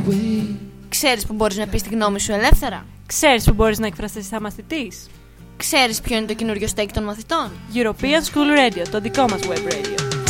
Ξέρεις που μπορείς να πεις τη γνώμη σου ελεύθερα? Ξέρεις που μπορείς να εκφραστείς σαν μαθητής? Ξέρεις ποιο είναι το καινούριο στέκι των μαθητών? European School Radio, το δικό μας web radio.